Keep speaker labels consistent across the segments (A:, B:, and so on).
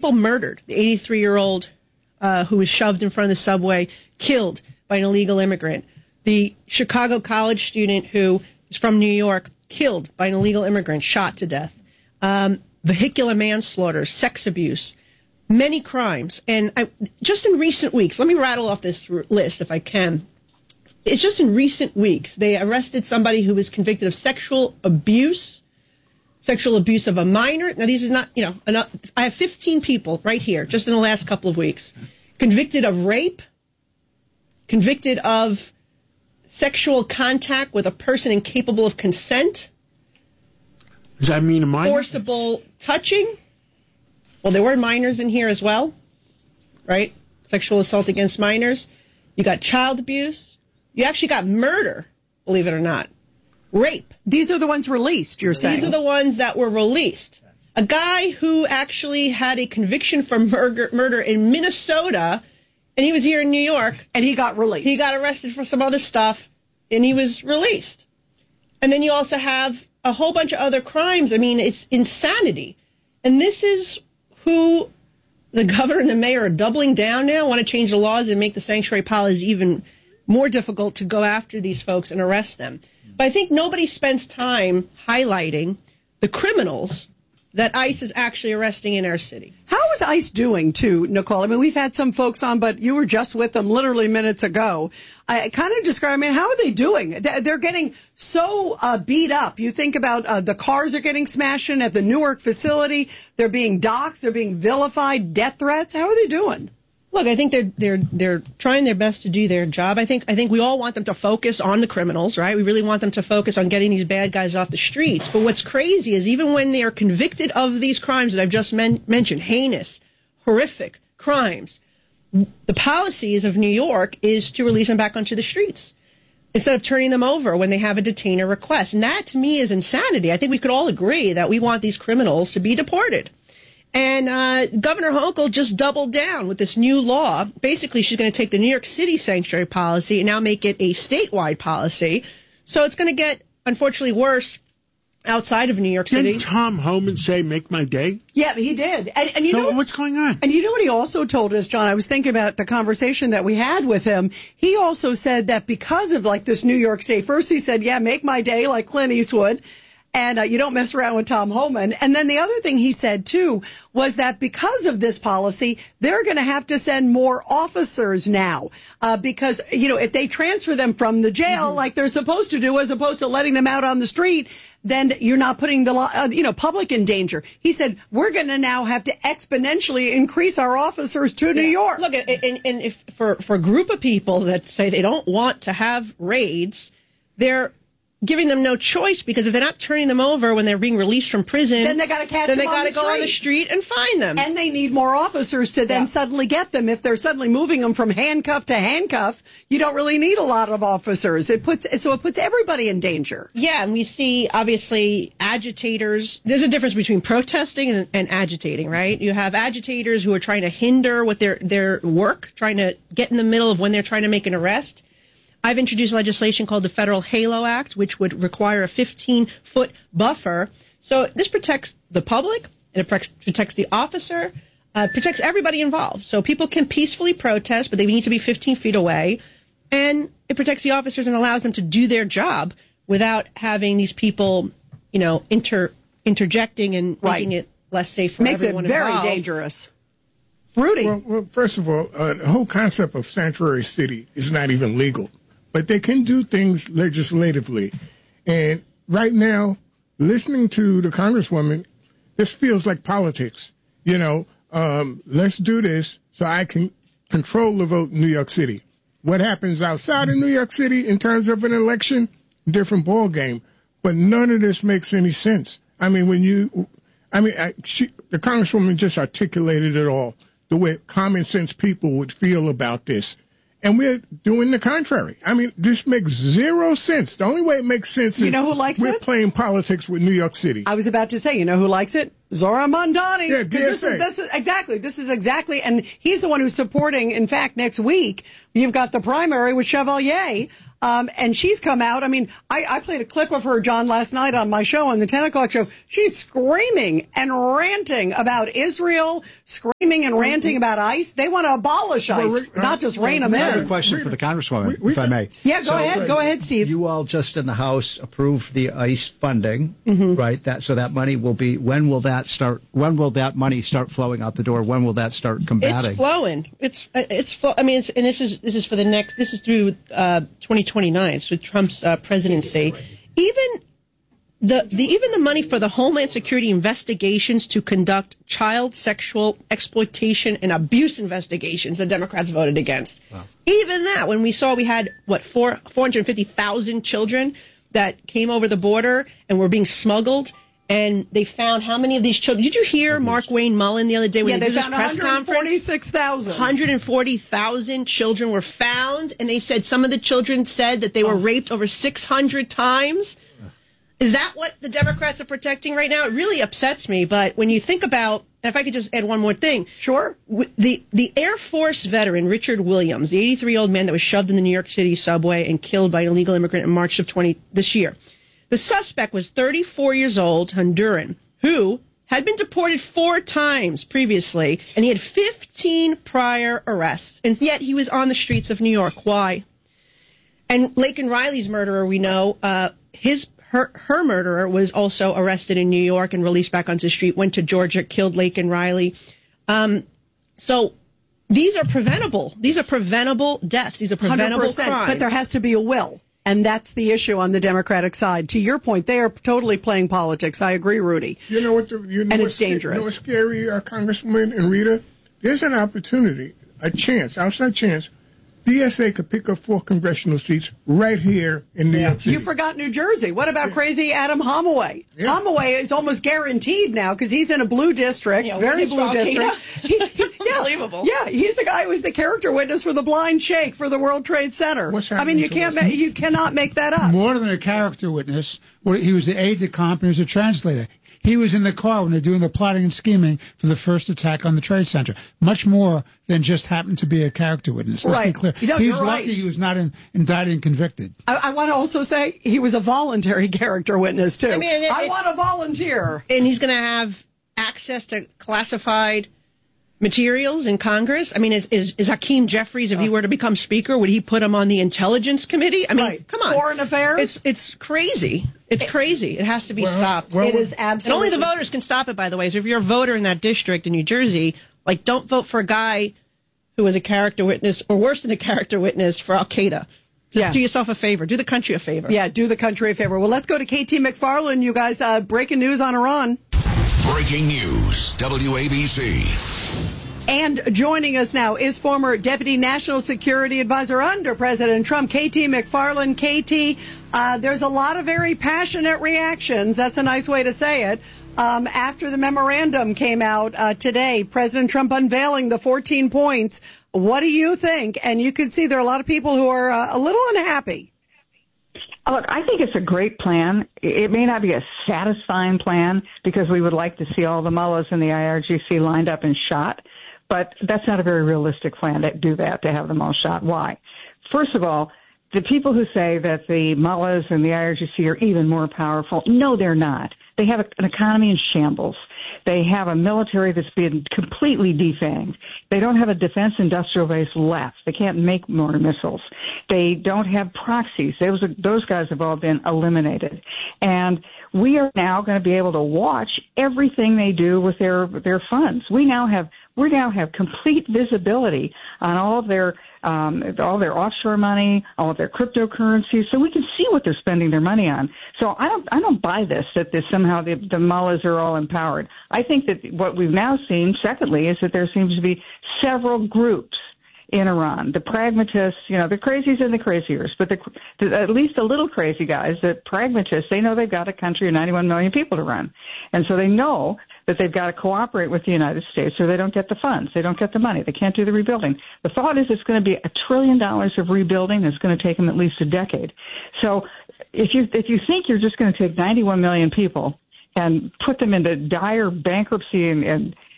A: people murdered. The 83-year-old who was shoved in front of the subway, killed by an illegal immigrant. The Chicago college student who is from New York, killed by an illegal immigrant, shot to death. Vehicular manslaughter, sex abuse, many crimes. And just in recent weeks, let me rattle off this list if I can. It's just in recent weeks, they arrested somebody who was convicted of sexual abuse of a minor. Now, these is not, I have 15 people right here, just in the last couple of weeks, convicted of rape, convicted of sexual contact with a person incapable of consent.
B: Does that mean a minor?
A: Forcible touching. Well, there were minors in here as well, right? Sexual assault against minors. You got child abuse. You actually got murder, believe it or not. Rape.
C: These are the ones released, you're saying?
A: These are the ones that were released. A guy who actually had a conviction for murder in Minnesota, and he was here in New York.
C: And he got released.
A: He got arrested for some other stuff, and he was released. And then you also have a whole bunch of other crimes. I mean, it's insanity. And this is who the governor and the mayor are doubling down now, want to change the laws and make the sanctuary policies even more difficult to go after these folks and arrest them. But I think nobody spends time highlighting the criminals that ICE is actually arresting in our city.
C: How is ICE doing, too, Nicole? I mean, we've had some folks on, but you were just with them literally minutes ago. I kind of describe, how are they doing? They're getting so beat up. You think about the cars are getting smashed in at the Newark facility. They're being doxxed. They're being vilified, death threats. How are they doing?
A: Look, I think they're trying their best to do their job. I think we all want them to focus on the criminals, right? We really want them to focus on getting these bad guys off the streets. But what's crazy is even when they are convicted of these crimes that I've just mentioned, heinous, horrific crimes, the policies of New York is to release them back onto the streets instead of turning them over when they have a detainer request. And that, to me, is insanity. I think we could all agree that we want these criminals to be deported. And Governor Hochul just doubled down with this new law. Basically, she's going to take the New York City sanctuary policy and now make it a statewide policy. So it's going to get, unfortunately, worse outside of New York City.
B: Didn't Tom Homan say, make my day?
C: Yeah, he did. And you know
B: what's going on?
C: And you know what he also told us, John? I was thinking about the conversation that we had with him. He also said that because of, this New York State, first he said, yeah, make my day like Clint Eastwood. And you don't mess around with Tom Homan. And then the other thing he said, too, was that because of this policy, they're going to have to send more officers now. Because, if they transfer them from the jail like they're supposed to do, as opposed to letting them out on the street, then you're not putting the public in danger. He said, we're going to now have to exponentially increase our officers to New York.
A: Look, and if for a group of people that say they don't want to have raids, they're giving them no choice, because if they're not turning them over when they're being released from prison,
C: then they got to catch them on the street.
A: Then they got to go on the street and find them.
C: And they need more officers to then suddenly get them. If they're suddenly moving them from handcuff to handcuff, you don't really need a lot of officers. It puts everybody in danger.
A: Yeah, and we see, obviously, agitators. There's a difference between protesting and agitating, right? You have agitators who are trying to hinder what their work, trying to get in the middle of when they're trying to make an arrest. I've introduced legislation called the Federal HALO Act, which would require a 15-foot buffer. So this protects the public, it protects the officer, protects everybody involved. So people can peacefully protest, but they need to be 15 feet away. And it protects the officers and allows them to do their job without having these people, interjecting and making it less safe for everyone involved.
C: Makes it very dangerous. Rudy.
D: Well, first of all, the whole concept of sanctuary city is not even legal. But they can do things legislatively. And right now, listening to the Congresswoman, this feels like politics. Let's do this so I can control the vote in New York City. What happens outside of New York City in terms of an election, different ball game. But none of this makes any sense. The Congresswoman just articulated it all, the way common sense people would feel about this. And we're doing the contrary. This makes zero sense. The only way it makes sense is
C: who likes
D: we're playing politics with New York City.
C: I was about to say, who likes it? Zohran Mamdani.
D: Yeah,
C: This is exactly, and he's the one who's supporting, in fact, next week, you've got the primary with Chevalier. And she's come out. I mean, I played a clip of her, John, last night on my show, on the 10 o'clock show. She's screaming and ranting about Israel, screaming and ranting about ICE. They want to abolish ICE, not just rein them in.
E: I have a question for the Congresswoman, if I may.
C: Yeah, go ahead. Go ahead, Steve.
E: You all just in the House approved the ICE funding, right? So that money will be, when will that money start flowing out the door? When will that start combating?
A: It's flowing. I mean, and this is for the next. This is through 2029. So Trump's presidency. Even the money for the Homeland Security investigations to conduct child sexual exploitation and abuse investigations, the Democrats voted against. Wow. Even that, when we saw we had 450,000 children that came over the border and were being smuggled. And they found how many of these children? Did you hear Mark Wayne Mullen the other day when he did his press conference?
C: 146,000.
A: 140,000 children were found, and they said some of the children said that they were raped over 600 times. Is that what the Democrats are protecting right now? It really upsets me. But when you think about, and if I could just add one more thing.
C: Sure.
A: The Air Force veteran, Richard Williams, the 83-year-old man that was shoved in the New York City subway and killed by an illegal immigrant in March of this year. The suspect was 34 years old, Honduran, who had been deported 4 times previously, and he had 15 prior arrests, and yet he was on the streets of New York. Why? And Laken Riley's murderer, we know, her murderer was also arrested in New York and released back onto the street, went to Georgia, killed Laken Riley. So these are preventable. These are preventable deaths. These are preventable
C: 100%,
A: crimes.
C: but there has to be a will. And that's the issue on the Democratic side. To your point, they are totally playing politics. I agree, Rudy.
D: You know what?
C: And it's dangerous.
D: You know what's scary, Congresswoman and Rita? There's an opportunity, a chance, outside chance. DSA could pick up 4 congressional seats right here in New York City.
C: You forgot New Jersey. What about crazy Adam Holloway?
D: Yeah.
C: Holloway is almost guaranteed now because he's in a blue district, very blue district.
A: Unbelievable.
C: Yeah, he's the guy who was the character witness for the blind sheikh for the World Trade Center. I mean, you cannot make that up.
F: More than a character witness, he was the aide de camp and he was a translator. He was in the car when they're doing the plotting and scheming for the first attack on the Trade Center. Much more than just happened to be a character witness. Let's be clear. He's lucky he was not indicted and convicted.
C: I want to also say he was a voluntary character witness, too. I mean, I want to volunteer.
A: And he's going to have access to classified materials in Congress. I mean, is Hakeem Jeffries, if he were to become Speaker, would he put him on the Intelligence Committee? I mean, come on.
C: Foreign Affairs?
A: It's crazy. It's crazy. It has to be stopped.
C: It is absolutely.
A: And only the voters can stop it, by the way. So if you're a voter in that district in New Jersey, don't vote for a guy who was a character witness, or worse than a character witness, for Al-Qaeda. Just do yourself a favor. Do the country a favor.
C: Yeah, do the country a favor. Well, let's go to KT McFarland, you guys. Breaking news on Iran.
G: Breaking news, WABC.
C: And joining us now is former Deputy National Security Advisor under President Trump, KT McFarland. KT, there's a lot of very passionate reactions. That's a nice way to say it. After the memorandum came out today, President Trump unveiling the 14 points. What do you think? And you can see there are a lot of people who are a little unhappy.
H: Look, I think it's a great plan. It may not be a satisfying plan because we would like to see all the mullahs in the IRGC lined up and shot. But that's not a very realistic plan to do that, to have them all shot. Why? First of all, the people who say that the mullahs and the IRGC are even more powerful, no, they're not. They have an economy in shambles. They have a military that's been completely defanged. They don't have a defense industrial base left. They can't make more missiles. They don't have proxies. Those guys have all been eliminated. And we are now going to be able to watch everything they do with their funds. We now have complete visibility on all of their offshore money, all of their cryptocurrencies, so we can see what they're spending their money on. So I don't buy this, that somehow the mullahs are all empowered. I think that what we've now seen, secondly, is that there seems to be several groups in Iran. The pragmatists, the crazies and the craziers, but at least the little crazy guys, the pragmatists, they know they've got a country of 91 million people to run. And so they know that they've got to cooperate with the United States or they don't get the funds. They don't get the money. They can't do the rebuilding. The thought is it's going to be $1 trillion of rebuilding. It's going to take them at least a decade. So if you think you're just going to take 91 million people and put them into dire bankruptcy and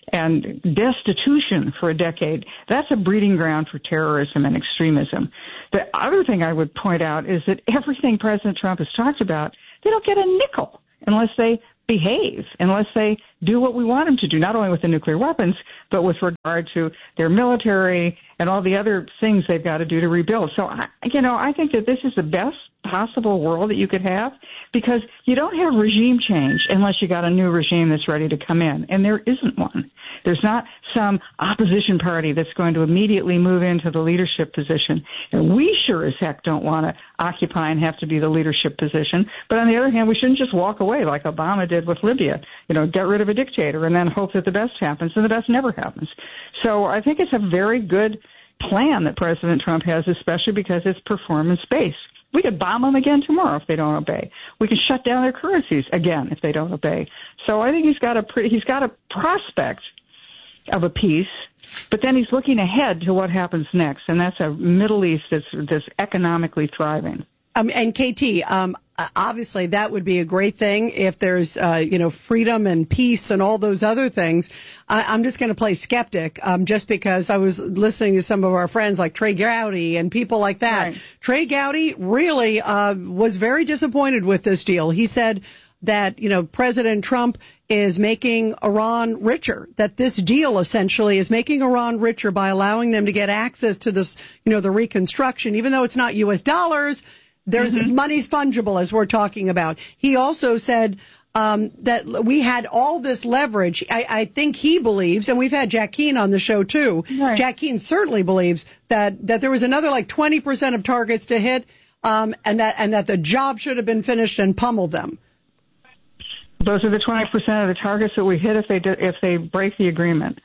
H: and destitution for a decade. That's a breeding ground for terrorism and extremism. The other thing I would point out is that everything President Trump has talked about, they don't get a nickel unless they behave, unless they do what we want them to do, not only with the nuclear weapons, but with regard to their military and all the other things they've got to do to rebuild. So, I think that this is the best possible world that you could have, because you don't have regime change unless you got a new regime that's ready to come in, and there isn't one. There's not some opposition party that's going to immediately move into the leadership position, and we sure as heck don't want to occupy and have to be the leadership position. But on the other hand, we shouldn't just walk away like Obama did with Libya, get rid of a dictator and then hope that the best happens, and the best never happens. So I think it's a very good plan that President Trump has, especially because it's performance-based. We could bomb them again tomorrow if they don't obey. We can shut down their currencies again if they don't obey. So I think he's got a prospect of a peace, but then he's looking ahead to what happens next, and that's a Middle East that's economically thriving.
C: And KT, obviously that would be a great thing if there's, freedom and peace and all those other things. I'm just going to play skeptic, just because I was listening to some of our friends like Trey Gowdy and people like that. Right. Trey Gowdy really was very disappointed with this deal. He said that, President Trump is making Iran richer, that this deal essentially is making Iran richer by allowing them to get access to this, the reconstruction, even though it's not U.S. dollars. There's money's fungible, as we're talking about. He also said that we had all this leverage. I think he believes, and we've had Jack Keane on the show too. Right. Jack Keane certainly believes that there was another 20% of targets to hit, and that the job should have been finished and pummeled them.
H: Those are the 20% of the targets that we hit if they break the agreement.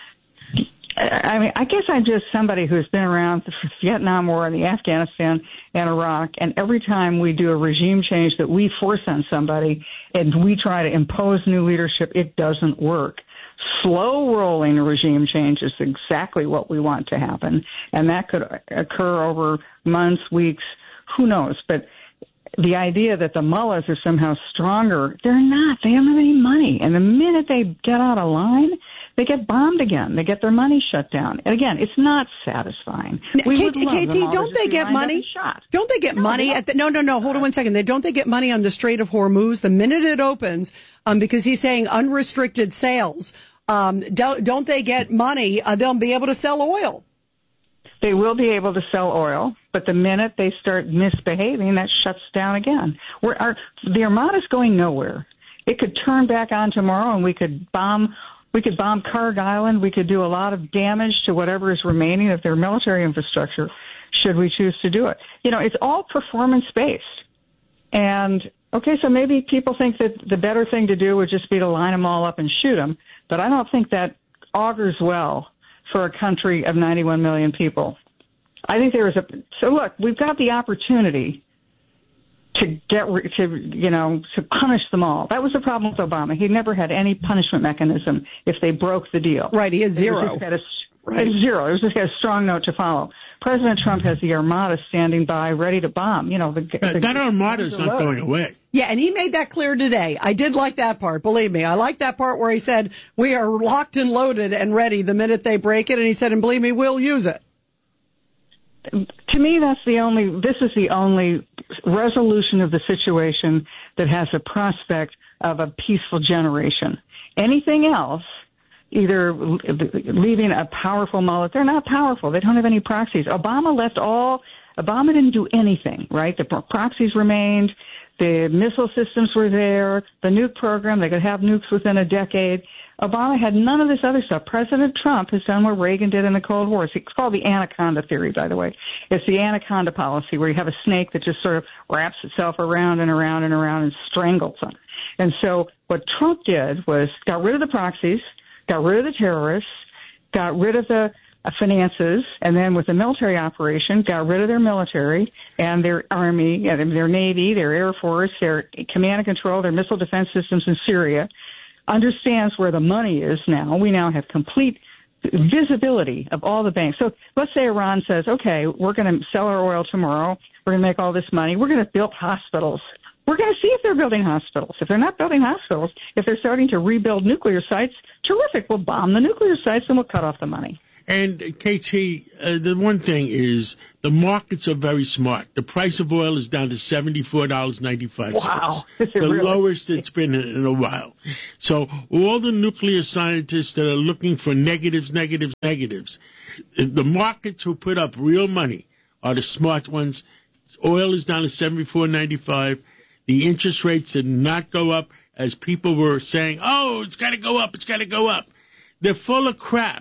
H: I guess I'm just somebody who's been around the Vietnam War and the Afghanistan and Iraq, and every time we do a regime change that we force on somebody and we try to impose new leadership, it doesn't work. Slow rolling regime change is exactly what we want to happen, and that could occur over months, weeks, who knows. But the idea that the mullahs are somehow stronger, they're not. They don't have any money, and the minute they get out of line, they get bombed again. They get their money shut down. And again, it's not satisfying.
C: KT, don't they get money? Don't they get money at the? No. Hold on 1 second. Don't they get money on the Strait of Hormuz the minute it opens? Because he's saying unrestricted sales. Don't they get money? They'll be able to sell oil.
H: They will be able to sell oil, but the minute they start misbehaving, that shuts down again. The Armada's going nowhere. It could turn back on tomorrow, and we could bomb Kharg Island. We could do a lot of damage to whatever is remaining of their military infrastructure, should we choose to do it. It's all performance-based. And, okay, so maybe people think that the better thing to do would just be to line them all up and shoot them, but I don't think that augurs well for a country of 91 million people. I think so look, we've got the opportunity to punish them all. That was the problem with Obama. He never had any punishment mechanism if they broke the deal.
C: Right, he had zero.
H: Zero. It was just a strong note to follow. President Trump has the Armada standing by, ready to bomb.
B: That Armada's not going away.
C: Yeah, and he made that clear today. I did like that part. Believe me, I like that part where he said we are locked and loaded and ready the minute they break it. And he said, and believe me, we'll use it.
H: To me, this is the only resolution of the situation that has a prospect of a peaceful generation. Anything else, either leaving a powerful mullah, they're not powerful. They don't have any proxies. Obama didn't do anything, right? The proxies remained. The missile systems were there. The nuke program, they could have nukes within a decade. Obama had none of this other stuff. President Trump has done what Reagan did in the Cold War. It's called the anaconda theory, by the way. It's the anaconda policy, where you have a snake that just sort of wraps itself around and around and around and strangles them. And so what Trump did was got rid of the proxies, got rid of the terrorists, got rid of the finances, and then with the military operation, got rid of their military and their army, their navy, their air force, their command and control, their missile defense systems in Syria, understands where the money is now. We now have complete visibility of all the banks. So let's say Iran says, okay, we're going to sell our oil tomorrow. We're going to make all this money. We're going to build hospitals we're going to see if they're building hospitals. If they're not building hospitals, if they're starting to rebuild nuclear sites, terrific. We'll bomb the nuclear sites and we'll cut off the money.
B: And, KT, the one thing is the markets are very smart. The price of oil is down to $74.95.
H: Wow.
B: The lowest it's been in a while. So all the nuclear scientists that are looking for negatives, the markets who put up real money are the smart ones. Oil is down to $74.95. The interest rates did not go up as people were saying, oh, it's got to go up, They're full of crap.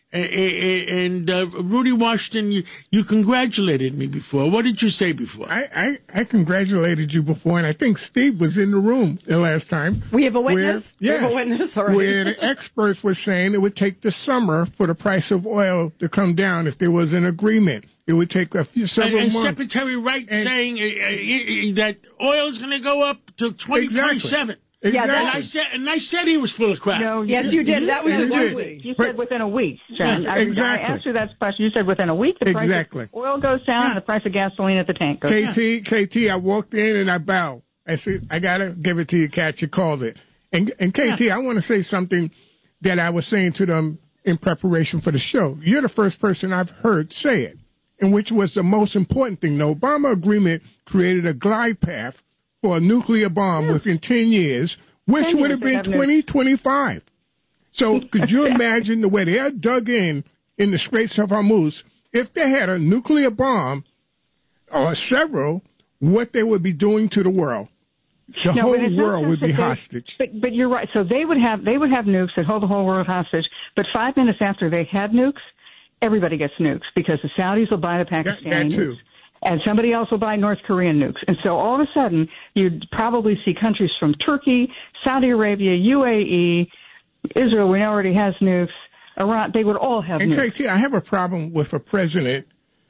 B: And Rudy Washington, you congratulated me before. What did you say before?
D: I congratulated you before, and I think Steve was in the room the last time.
C: We have a witness?
D: Yes.
C: We have a witness? All right.
D: Where the experts were saying it would take the summer for the price of oil to come down if there was an agreement. It would take several months.
B: And Secretary Wright saying that oil is going to go up to 2027.
D: Exactly.
C: Yeah,
B: and I said he was full of crap.
H: No,
C: yes, you did. That was the
H: week. You said within a week, John.
D: Exactly.
H: I asked you that question. You said within a week the price of oil goes down and the price of gasoline at the tank goes down.
D: KT, I walked in and I bowed. I said, I got to give it to you, Kat. You called it. And KT, I want to say something that I was saying to them in preparation for the show. You're the first person I've heard say it, and which was the most important thing. The Obama agreement created a glide path for a nuclear bomb within 10 years, which would have been 2025. So could you imagine the way they are dug in the Straits of Hormuz? If they had a nuclear bomb or several, what they would be doing to the world? The whole world would be hostage.
H: But you're right. So they would have nukes that hold the whole world hostage. But 5 minutes after they had nukes, everybody gets nukes because the Saudis will buy the Pakistani nukes. And somebody else will buy North Korean nukes. And so all of a sudden, you'd probably see countries from Turkey, Saudi Arabia, UAE, Israel, we know already has nukes, Iran, they would all have nukes.
D: And KT, I have a problem with a president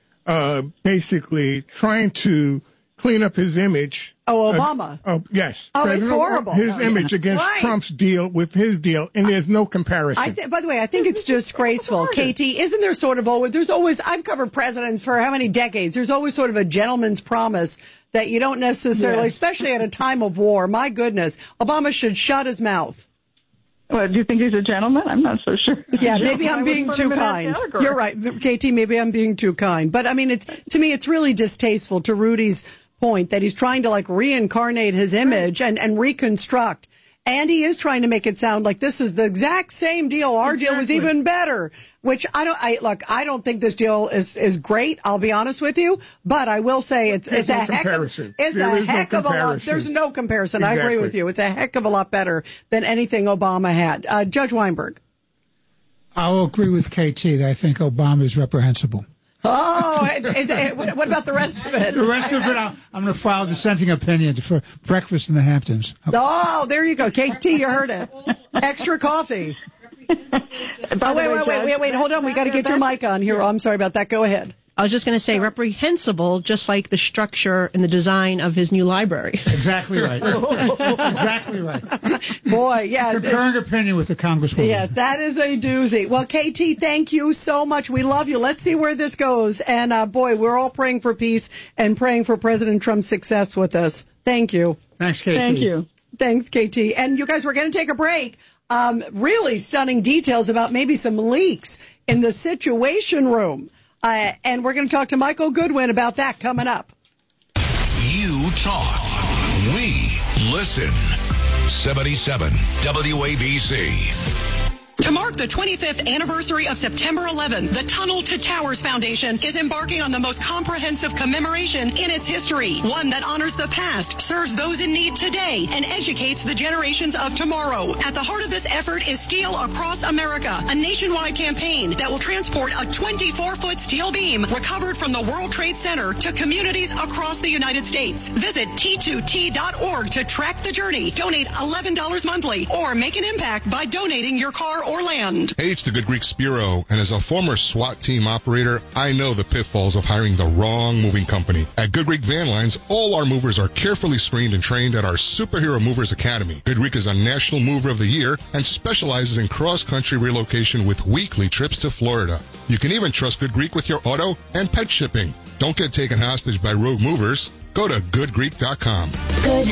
D: basically trying to clean up his image.
C: Oh, Obama.
D: Yes.
C: Oh, it's horrible.
D: His image against Trump's deal with his deal, and there's no comparison.
C: By the way, I think it's disgraceful. KT, isn't there sort of always, I've covered presidents for how many decades, there's always sort of a gentleman's promise that you don't necessarily, especially at a time of war, my goodness, Obama should shut his mouth.
H: Well, do you think he's a gentleman? I'm not so sure.
C: Yeah, maybe I'm being too kind. You're right, KT, maybe I'm being too kind. But, I mean, to me, it's really distasteful to Rudy's point that he's trying to like reincarnate his image and reconstruct. And he is trying to make it sound like this is the exact same deal. Our deal was even better, which I don't think this deal is great. I'll be honest with you, but I will say it's a heck of a lot. There's no comparison. Exactly. I agree with you. It's a heck of a lot better than anything Obama had. Judge Weinberg.
F: I'll agree with KT that I think Obama is reprehensible.
C: Oh, what about the rest of it?
F: The rest of it, I'm going to file a dissenting opinion for breakfast in the Hamptons.
C: Oh, there you go. KT, you heard it. Extra coffee. Wait, hold on. We got to get your mic on here. Oh, I'm sorry about that. Go ahead.
A: I was just going to say reprehensible, just like the structure and the design of his new library.
F: Exactly right. Exactly right.
C: Boy, yeah.
F: Concurring opinion with the Congresswoman.
C: Yes, that is a doozy. Well, KT, thank you so much. We love you. Let's see where this goes. And, boy, we're all praying for peace and praying for President Trump's success with this. Thank you.
F: Thanks, KT.
H: Thank you.
C: Thanks, KT. And you guys, we're going to take a break. Really stunning details about maybe some leaks in the Situation Room. And we're going to talk to Michael Goodwin about that coming up.
G: You talk. We listen. 77 WABC.
I: To mark the 25th anniversary of September 11, the Tunnel to Towers Foundation is embarking on the most comprehensive commemoration in its history. One that honors the past, serves those in need today, and educates the generations of tomorrow. At the heart of this effort is Steel Across America, a nationwide campaign that will transport a 24-foot steel beam recovered from the World Trade Center to communities across the United States. Visit T2T.org to track the journey. Donate $11 monthly or make an impact by donating your car or land.
J: Hey, it's the Good Greek Spiro, and as a former SWAT team operator, I know the pitfalls of hiring the wrong moving company. At Good Greek Van Lines, all our movers are carefully screened and trained at our Superhero Movers Academy. Good Greek is a National Mover of the Year and specializes in cross-country relocation with weekly trips to Florida. You can even trust Good Greek with your auto and pet shipping. Don't get taken hostage by rogue movers. Go to goodgreek.com.
K: Good